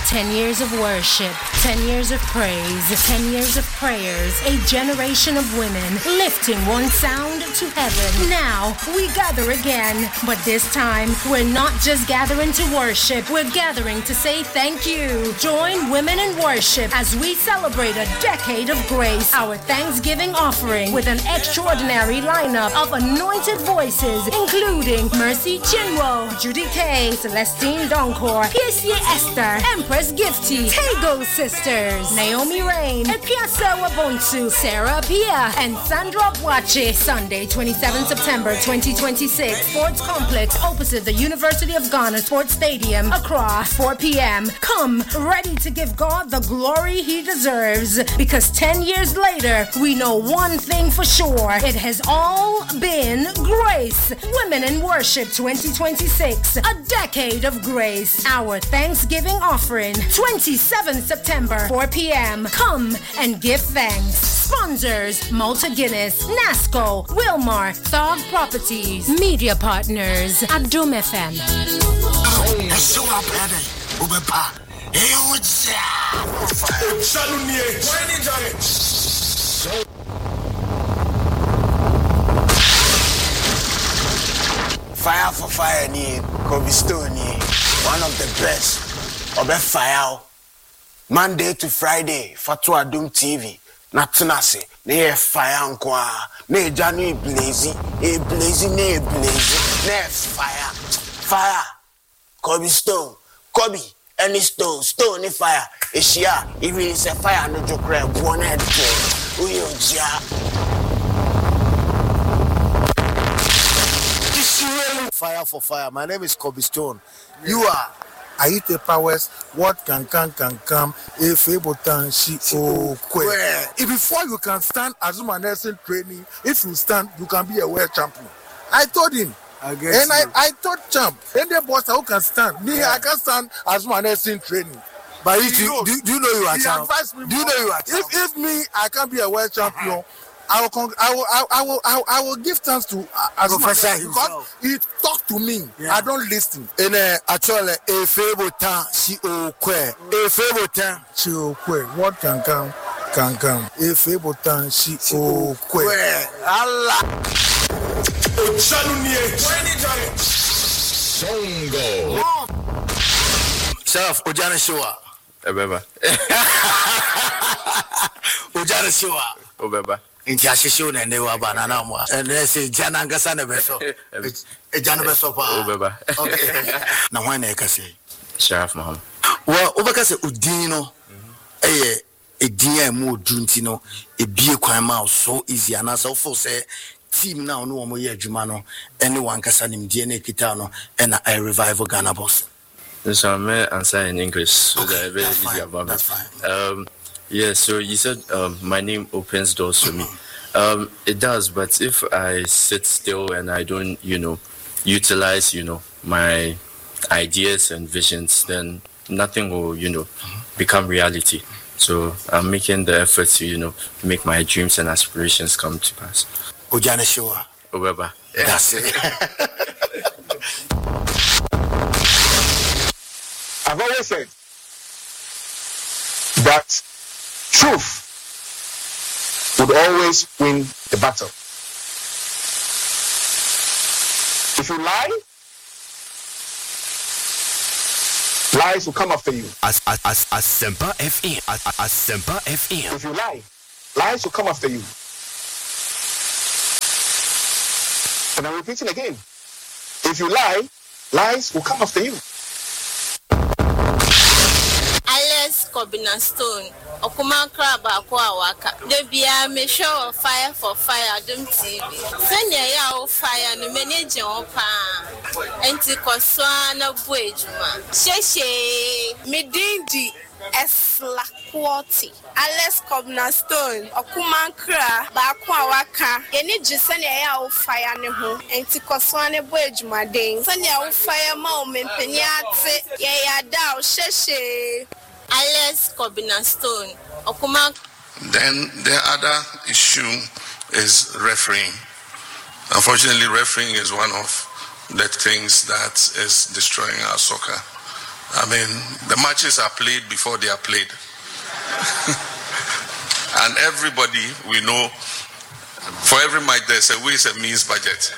10 years of worship, 10 years of praise, 10 years of prayers, a generation of women lifting one sound to heaven. Now we gather again, but this time we're not just gathering to worship, we're gathering to say thank you. Join Women in Worship as we celebrate a decade of grace, our Thanksgiving offering with an extraordinary lineup of anointed voices, including Mercy Chinwo, Judy K, Celestine Donkor, PSC Esther, Empress Gifty, Tego Sisters, Naomi Rain, Epiasa Wabonsu, Sarah Pia, and Sandra Bwache. Sunday, 27 September 2026, Sports Complex opposite the University of Ghana Sports Stadium, Accra, 4 p.m. Come ready to give God the glory he deserves, because 10 years later, we know one thing for sure. It has all been grace. Women in Worship 2026, a decade of grace. Our Thanksgiving offering, 27 September, 4 p.m. Come and give thanks. Sponsors, Malta Guinness, NASCO, Wilmar, Thog Properties. Media partners, Adum FM. Fire for fire ni Kobe Stone ni one of the best. Obe fire Monday to Friday Fatu Adum TV na tunase na fire nkwa na janu blaze na fire Kobe Stone Kobe any stone ni fire eshia even is a fire no jokre one head uyonjia. Fire for fire. My name is Kobe Stone. You are Aite Powers. What can come. If able to she If before you can stand as a nursing training, if you stand, you can be a world champion. I told him. I told champ. And the boss who can stand. Me, I can stand as my nursing training. But do you know you are champ? Do you know you are champ? If me, I can be a world champion. I will give thanks to Professor because he talked to me. Yeah. I don't listen. In actually a favorite time she okwe. A favorite time she okwe. What can come. A favorite time she okwe. Allah. Songo. Sheriff Ojana Shua. Obeba. Ojana Shua. Obeba. Inti ashisho na ndewa bana na mwa. And say jana ngasa na beso. Jana beso pa. Obeba. Okay. Na wana ekase. Sheriff Muhammad. Wa obekase udino. Edin mu odunti no ebie kwan ma so easy and so for say team now no mo ye adwuma no anyone kasa nimdie na ekita no and I revive Ghana boss. So I'm answer in English so that I very easy about it. That's fine. Yeah, so you said my name opens doors for me. It does, but if I sit still and I don't, utilize, my ideas and visions, then nothing will, become reality. So I'm making the effort to, make my dreams and aspirations come to pass. Ojana Shua. Obeba. That's it. I've always said that truth would always win the battle. If you lie, lies will come after you. Asempa FM. Asempa FM. If you lie, lies will come after you. And I'm repeating again. If you lie, lies will come after you. Kobina Stone, Okuma Crab, Aquawaka. There be a measure of fire for fire, Adum TV. Send ya fire, no manager opa. Anticoswana Buejuma. Sheshe, Medindi, Esla Quati. Alice Kobina Stone, Okuma Crab, Aquawaka. Any Jesania fire neho, Anticoswana Buejuma ding. Sanya fire moment, Penyate, ya down, Sheshe. Alice Kobina Stone, Okuma. Then the other issue is refereeing. Unfortunately, refereeing is one of the things that is destroying our soccer. I mean, the matches are played before they are played. And everybody, we know, for every match there's a ways and means budget.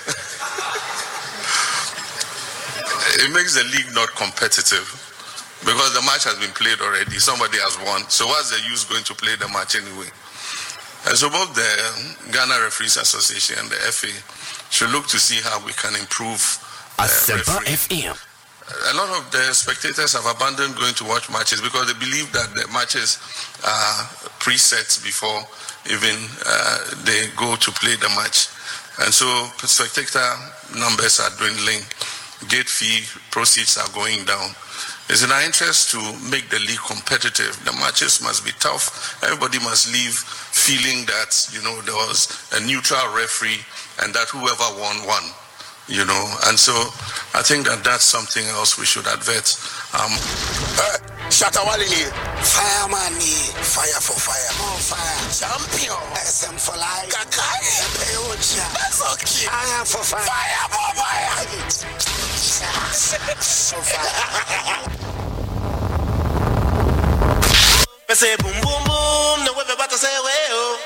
It makes the league not competitive because the match has been played already. Somebody has won. So what's the use going to play the match anyway? And so both the Ghana Referees Association and the FA should look to see how we can improve Asempa FM. A lot of the spectators have abandoned going to watch matches because they believe that the matches are presets before even they go to play the match. And so spectator numbers are dwindling, gate fee proceeds are going down. It's in our interest to make the league competitive. The matches must be tough. Everybody must leave feeling that, there was a neutral referee and that whoever won. And so I think that that's something else we should advert. Shatawali, fireman, fire for fire, more fire, champion, SM for life, Kakai, Peocha, that's okay, fire for fire, fire for fire, say boom boom boom, no way about to say well.